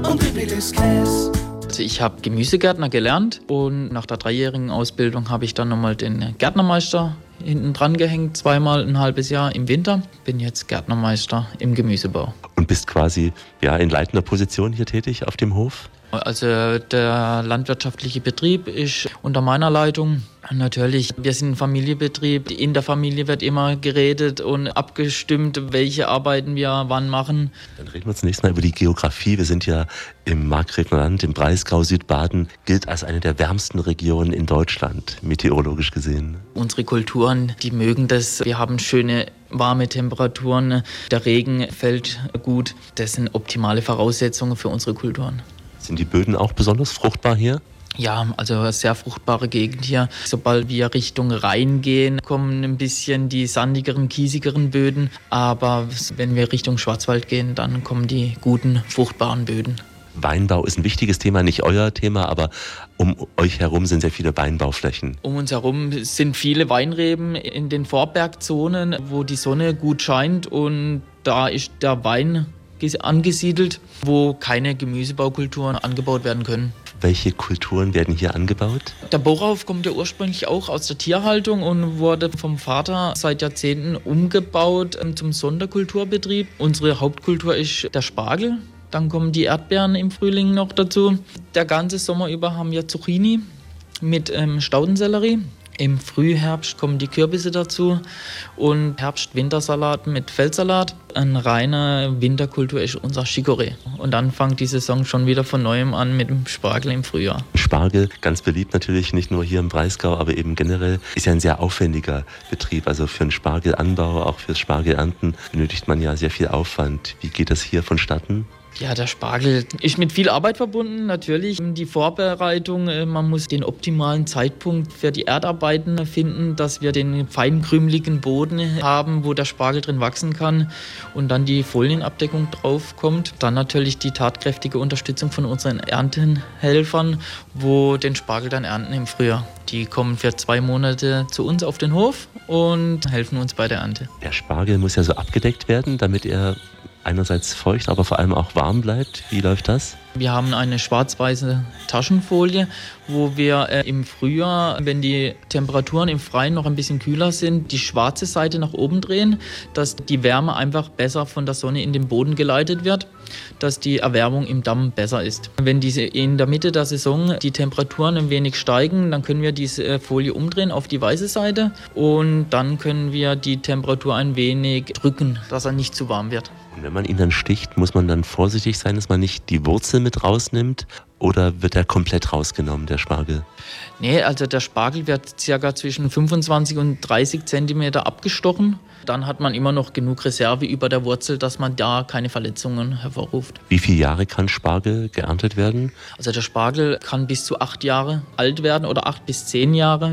und Pipilis Käse. Also ich habe Gemüsegärtner gelernt und nach der 3-jährigen Ausbildung habe ich dann nochmal den Gärtnermeister hinten dran gehängt, zweimal ein halbes Jahr im Winter. Bin jetzt Gärtnermeister im Gemüsebau. Und bist quasi in leitender Position hier tätig auf dem Hof? Also der landwirtschaftliche Betrieb ist unter meiner Leitung. Natürlich, wir sind ein Familienbetrieb. In der Familie wird immer geredet und abgestimmt, welche Arbeiten wir wann machen. Dann reden wir zunächst mal über die Geografie. Wir sind ja im Markgräfler Land, im Breisgau. Südbaden gilt als eine der wärmsten Regionen in Deutschland, meteorologisch gesehen. Unsere Kulturen, die mögen das. Wir haben schöne warme Temperaturen. Der Regen fällt gut. Das sind optimale Voraussetzungen für unsere Kulturen. Sind die Böden auch besonders fruchtbar hier? Ja, also eine sehr fruchtbare Gegend hier. Sobald wir Richtung Rhein gehen, kommen ein bisschen die sandigeren, kiesigeren Böden. Aber wenn wir Richtung Schwarzwald gehen, dann kommen die guten, fruchtbaren Böden. Weinbau ist ein wichtiges Thema, nicht euer Thema, aber um euch herum sind sehr viele Weinbauflächen. Um uns herum sind viele Weinreben in den Vorbergzonen, wo die Sonne gut scheint, und da ist der Wein angesiedelt, wo keine Gemüsebaukulturen angebaut werden können. Welche Kulturen werden hier angebaut? Der Borauf kommt ja ursprünglich auch aus der Tierhaltung und wurde vom Vater seit Jahrzehnten umgebaut zum Sonderkulturbetrieb. Unsere Hauptkultur ist der Spargel. Dann kommen die Erdbeeren im Frühling noch dazu. Der ganze Sommer über haben wir Zucchini mit Staudensellerie. Im Frühherbst kommen die Kürbisse dazu und Herbst-Wintersalat mit Feldsalat. Eine reine Winterkultur ist unser Chicorée. Und dann fängt die Saison schon wieder von Neuem an mit dem Spargel im Frühjahr. Spargel, ganz beliebt natürlich, nicht nur hier im Breisgau, aber eben generell, ist ja ein sehr aufwendiger Betrieb. Also für einen Spargelanbau, auch fürs Spargelernten benötigt man ja sehr viel Aufwand. Wie geht das hier vonstatten? Ja, der Spargel ist mit viel Arbeit verbunden, natürlich. Die Vorbereitung, man muss den optimalen Zeitpunkt für die Erdarbeiten finden, dass wir den feinkrümeligen Boden haben, wo der Spargel drin wachsen kann und dann die Folienabdeckung drauf kommt. Dann natürlich die tatkräftige Unterstützung von unseren Erntenhelfern, wo den Spargel dann ernten im Frühjahr. Die kommen für 2 Monate zu uns auf den Hof und helfen uns bei der Ernte. Der Spargel muss ja so abgedeckt werden, damit er einerseits feucht, aber vor allem auch warm bleibt. Wie läuft das? Wir haben eine schwarz-weiße Taschenfolie, wo wir im Frühjahr, wenn die Temperaturen im Freien noch ein bisschen kühler sind, die schwarze Seite nach oben drehen, dass die Wärme einfach besser von der Sonne in den Boden geleitet wird, dass die Erwärmung im Damm besser ist. Wenn diese in der Mitte der Saison die Temperaturen ein wenig steigen, dann können wir diese Folie umdrehen auf die weiße Seite und dann können wir die Temperatur ein wenig drücken, dass er nicht zu warm wird. Und wenn man ihn dann sticht, muss man dann vorsichtig sein, dass man nicht die Wurzel mit rausnimmt, oder wird er komplett rausgenommen, der Spargel? Nee, also der Spargel wird ca. zwischen 25 und 30 cm abgestochen. Dann hat man immer noch genug Reserve über der Wurzel, dass man da keine Verletzungen hervorruft. Wie viele Jahre kann Spargel geerntet werden? Also der Spargel kann bis zu 8 Jahre alt werden oder 8 bis 10 Jahre.